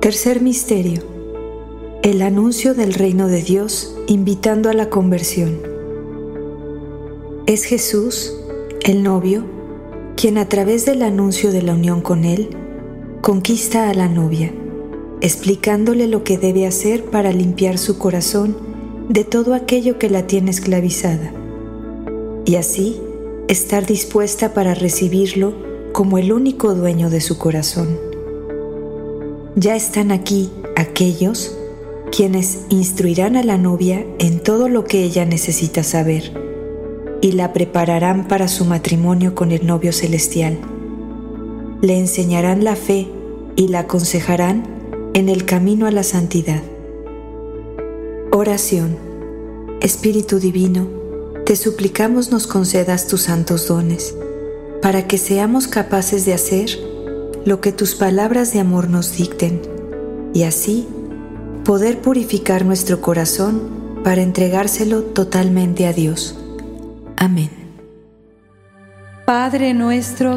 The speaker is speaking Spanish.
Tercer misterio: el anuncio del reino de Dios invitando a la conversión. Es Jesús, el novio, quien a través del anuncio de la unión con Él, conquista a la novia, explicándole lo que debe hacer para limpiar su corazón de todo aquello que la tiene esclavizada, y así estar dispuesta para recibirlo como el único dueño de su corazón. Ya están aquí aquellos quienes instruirán a la novia en todo lo que ella necesita saber y la prepararán para su matrimonio con el novio celestial. Le enseñarán la fe y la aconsejarán en el camino a la santidad. Oración. Espíritu Divino, te suplicamos nos concedas tus santos dones, para que seamos capaces de hacer lo que tus palabras de amor nos dicten, y así poder purificar nuestro corazón para entregárselo totalmente a Dios. Amén. Padre nuestro